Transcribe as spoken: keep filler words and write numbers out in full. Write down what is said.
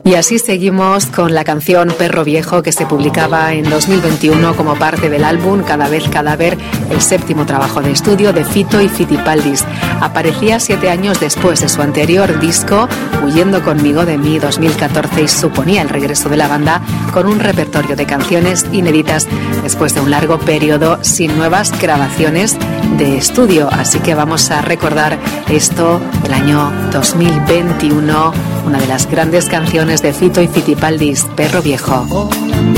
Y así seguimos con la canción Perro Viejo, que se publicaba en dos mil veintiuno como parte del álbum Cada vez Cadáver, el séptimo trabajo de estudio de Fito y Fitipaldis. Aparecía siete años después de su anterior disco, Huyendo conmigo de mí, dos mil catorce, y suponía el regreso de la banda con un repertorio de canciones inéditas después de un largo periodo sin nuevas grabaciones de estudio. Así que vamos a recordar esto del año dos mil veintiuno, una de las grandes canciones de Fito y Fitipaldis, Perro Viejo. Hoy